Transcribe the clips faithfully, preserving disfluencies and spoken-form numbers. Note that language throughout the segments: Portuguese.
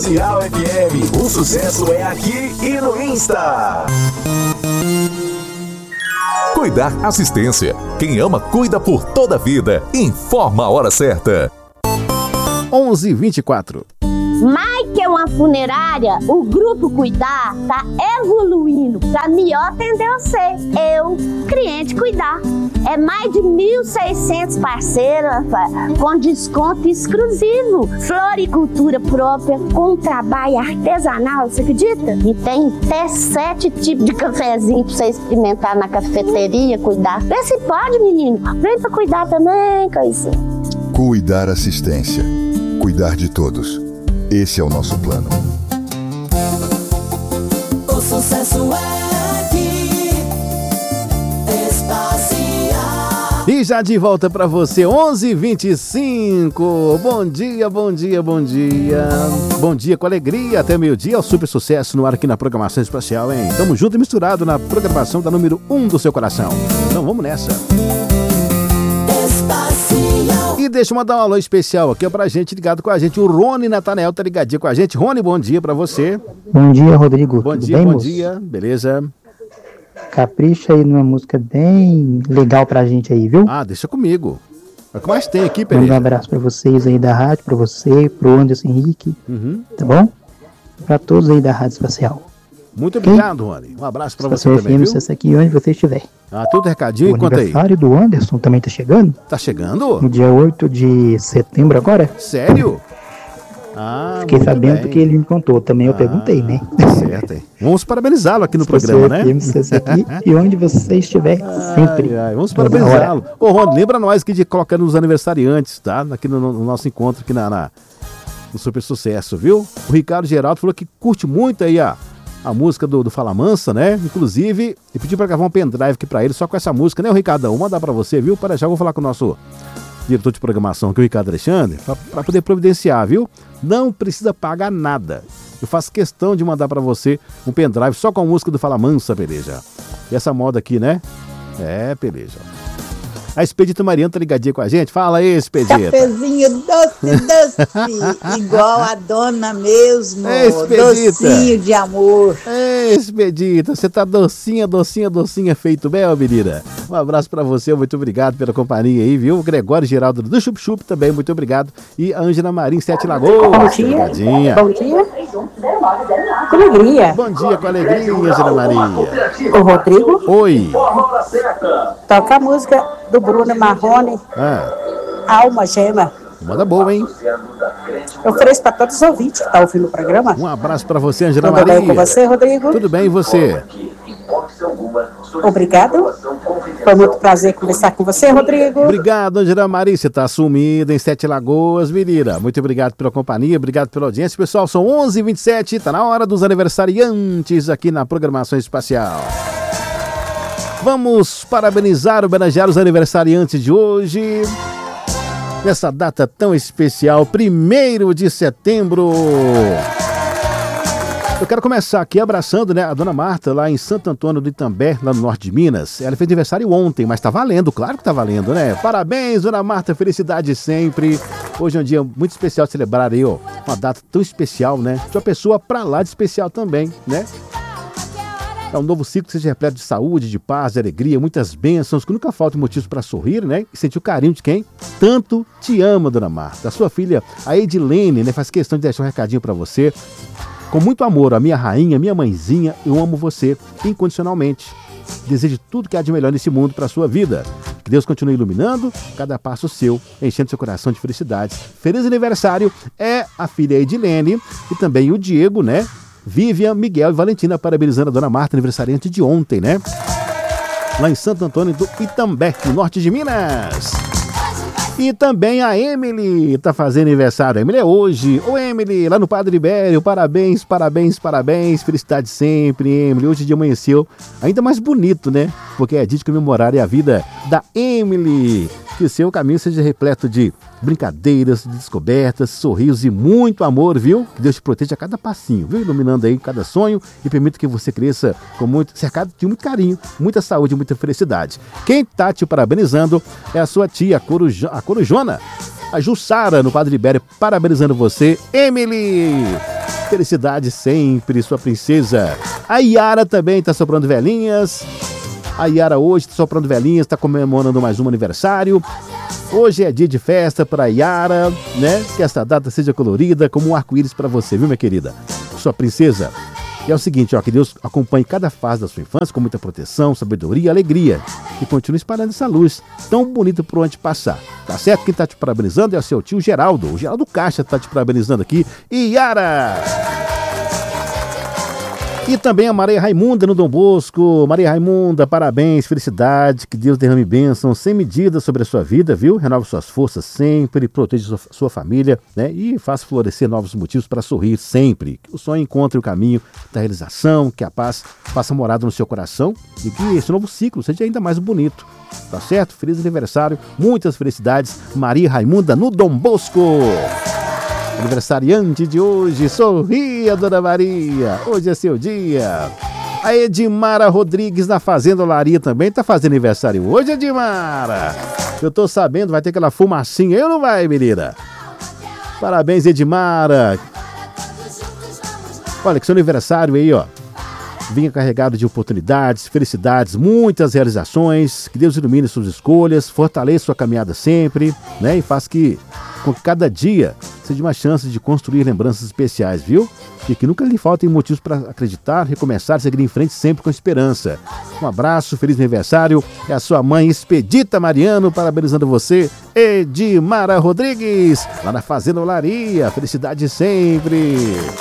Social F M, o sucesso é aqui e no Insta. Cuidar Assistência. Quem ama, cuida por toda a vida. Informa a hora certa. onze e vinte e quatro. Mais que uma funerária, o Grupo Cuidar está evoluindo para melhor atender você, eu, cliente Cuidar. É mais de mil e seiscentos parceiros, com desconto exclusivo. Floricultura própria, com trabalho artesanal, você acredita? E tem até sete tipos de cafezinho para você experimentar na cafeteria Cuidar. Vê se pode, menino. Vem para Cuidar também, coisinha. Cuidar Assistência. Cuidar de todos. Esse é o nosso plano. O sucesso é aqui. Espacial. E já de volta para você, onze e vinte e cinco. Bom dia, bom dia, bom dia. Bom dia com alegria. Até meio-dia, o super sucesso no ar aqui na programação espacial, hein? Tamo junto e misturado na programação da número um do seu coração. Então vamos nessa. E deixa eu mandar um alô especial aqui pra gente, ligado com a gente. O Rony Natanael tá ligadinho com a gente. Rony, bom dia pra você. Bom dia, Rodrigo. Bom Tudo dia, bem, bom moço? dia. Beleza? Capricha aí numa música bem legal pra gente aí, viu? Ah, deixa comigo. É o que mais tem aqui, Manda um Pereira. abraço pra vocês aí da rádio, pra você, pro Anderson Henrique, Uhum. tá bom? Pra todos aí da Rádio Espacial. Muito obrigado, Rony. Um abraço pra você Espacial também, F M, viu? você aqui onde você estiver. Ah, tudo recadinho, O conta aí. aniversário do Anderson também tá chegando, Tá chegando? no dia oito de setembro agora. Sério? Ah, Fiquei muito sabendo bem. porque ele me contou, também eu Ah, perguntei, né? Tá certo, hein? Vamos parabenizá-lo aqui no programa, né? F M, você aqui e onde você estiver, sempre. Ai, ai, vamos Toda parabenizá-lo. Ô, Rony, lembra nós aqui de colocar nos aniversariantes, tá? Aqui no, no nosso encontro, aqui na, na- no Super Sucesso, viu? O Ricardo Geraldo falou que curte muito aí a, a música do, do Fala Mansa, né? Inclusive, ele pediu pra gravar um pendrive aqui pra ele, só com essa música, né, o Ricardão? Vou mandar pra você, viu? Para já, eu vou falar com o nosso diretor de programação aqui, o Ricardo Alexandre, pra, pra poder providenciar, viu? Não precisa pagar nada. Eu faço questão de mandar pra você um pendrive só com a música do Fala Mansa, Peleja. E essa moda aqui, né? É, Peleja. A Expedita Mariana tá ligadinha com a gente. Fala aí, Expedita. Cafezinho doce, doce, igual a dona mesmo, Ei, Expedita. docinho de amor. Ei, Expedita, você tá docinha, docinha, docinha, feito bem, menina. Um abraço pra você, muito obrigado pela companhia aí, viu? O Gregório Geraldo do Chup Chup também, muito obrigado. E a Ângela Marim, Sete Lagoas. Bom dia. Ligadinha. Bom dia. Com alegria. Bom dia com alegria, Ângela Maria. O Rodrigo, Oi. toca a música do Bruno Marrone, Ah, Alma Gema. moda boa, hein? Eu ofereço para todos os ouvintes que estão ouvindo o programa. Um abraço pra você, Ângela Tudo Maria. bem com você, Rodrigo? Tudo bem, e você? Obrigado. Foi muito prazer conversar com você, Rodrigo. Obrigado, Angela Maria. Você tá sumida em Sete Lagoas, menina. Muito obrigado pela companhia, obrigado pela audiência. Pessoal, são onze e vinte e sete, tá na hora dos aniversariantes aqui na programação espacial. Vamos parabenizar, homenagear os aniversariantes de hoje. Nessa data tão especial, primeiro de setembro. Eu quero começar aqui abraçando, né, a dona Marta lá em Santo Antônio do Itambé, lá no norte de Minas. Ela fez aniversário ontem, mas tá valendo, claro que tá valendo, né? Parabéns, dona Marta, felicidade sempre. Hoje é um dia muito especial de celebrar aí, ó, uma data tão especial, né? De uma pessoa pra lá de especial também, né? É um novo ciclo que seja repleto de saúde, de paz, de alegria, muitas bênçãos, que nunca faltam motivos para sorrir, né? E sentir o carinho de quem tanto te ama, dona Marta. A sua filha, a Edilene, né, faz questão de deixar um recadinho para você. Com muito amor, a minha rainha, minha mãezinha, eu amo você incondicionalmente. Desejo tudo que há de melhor nesse mundo para a sua vida. Que Deus continue iluminando cada passo seu, enchendo seu coração de felicidades. Feliz aniversário é a filha Edilene e também o Diego, né? Vivian, Miguel e Valentina, parabenizando a dona Marta, aniversariante de ontem, né? Lá em Santo Antônio do Itambé, no norte de Minas. E também a Emily tá fazendo aniversário. A Emily é hoje. Ô Emily, lá no Padre Ibério, parabéns, parabéns, parabéns. Felicidade sempre, Emily. Hoje o dia amanheceu ainda mais bonito, né? Porque é dia de comemorar a vida da Emily. Que o seu caminho seja repleto de brincadeiras, de descobertas, sorrisos e muito amor, viu? Que Deus te proteja a cada passinho, viu? Iluminando aí cada sonho e permita que você cresça com muito, cercado de muito carinho, muita saúde e muita felicidade. Quem tá te parabenizando é a sua tia, a, Coruja, a Corujona, a Jussara, no Padre Ibério, parabenizando você, Emily! Felicidade sempre, sua princesa. A Yara também está soprando velhinhas. A Yara hoje está soprando velhinhas, está comemorando mais um aniversário. Hoje é dia de festa para a Yara, né? Que essa data seja colorida como um arco-íris para você, viu, minha querida? Sua princesa. E é o seguinte, ó, que Deus acompanhe cada fase da sua infância com muita proteção, sabedoria e alegria. E continue espalhando essa luz tão bonita por onde passar. Tá certo? Quem tá te parabenizando é o seu tio Geraldo. O Geraldo Caixa tá te parabenizando aqui. E Yara! E também a Maria Raimunda no Dom Bosco. Maria Raimunda, parabéns, felicidade, que Deus derrame bênção sem medida sobre a sua vida, viu? Renove suas forças sempre, proteja sua, sua família, né? E faça florescer novos motivos para sorrir sempre. Que o sonho encontre o caminho da realização, que a paz faça morada no seu coração e que esse novo ciclo seja ainda mais bonito. Tá certo? Feliz aniversário, muitas felicidades, Maria Raimunda no Dom Bosco. Aniversariante de hoje, sorria, Dona Maria, hoje é seu dia. A Edmara Rodrigues na Fazenda Olaria também tá fazendo aniversário hoje, Edmara. Eu tô sabendo, vai ter aquela fumacinha, eu não vai, menina? Parabéns, Edmara. Olha, que seu aniversário aí, ó, vinha carregado de oportunidades, felicidades, muitas realizações, que Deus ilumine suas escolhas, fortaleça sua caminhada sempre, né? E faça que com cada dia seja uma chance de construir lembranças especiais, viu? E que nunca lhe faltem motivos para acreditar, recomeçar, seguir em frente sempre com esperança. Um abraço, feliz aniversário. É a sua mãe Expedita Mariano, parabenizando você, Edmara Rodrigues, lá na Fazenda Olaria. Felicidade sempre.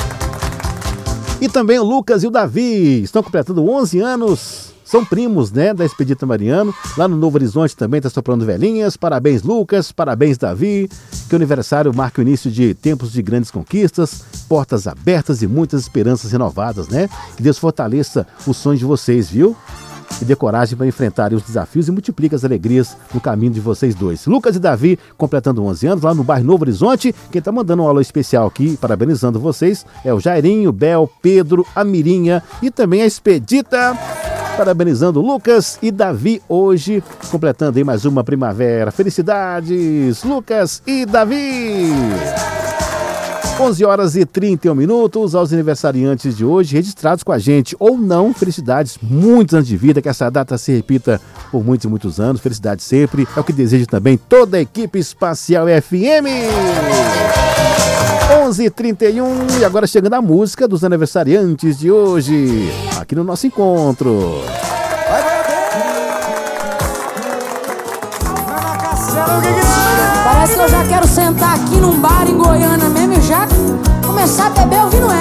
E também o Lucas e o Davi estão completando onze anos. São primos, né, da Expedita Mariano. Lá no Novo Horizonte também está soprando velhinhas. Parabéns, Lucas. Parabéns, Davi. Que o aniversário marque o início de tempos de grandes conquistas, portas abertas e muitas esperanças renovadas, né? Que Deus fortaleça os sonhos de vocês, viu? E dê coragem para enfrentarem os desafios e multiplique as alegrias no caminho de vocês dois. Lucas e Davi completando onze anos lá no bairro Novo Horizonte. Quem está mandando um alô especial aqui, parabenizando vocês, é o Jairinho, Bel, Pedro, a Mirinha e também a Expedita. Parabenizando Lucas e Davi hoje, completando aí mais uma primavera. Felicidades, Lucas e Davi! onze horas e trinta e um minutos aos aniversariantes de hoje, registrados com a gente ou não. Felicidades, muitos anos de vida, que essa data se repita por muitos e muitos anos. Felicidade sempre, é o que desejo também toda a equipe Espacial F M. onze e trinta e um e agora chegando a música dos aniversariantes de hoje, aqui no nosso encontro. Parece que eu já quero sentar aqui num bar em Goiânia mesmo e já começar a beber ouvindo ela.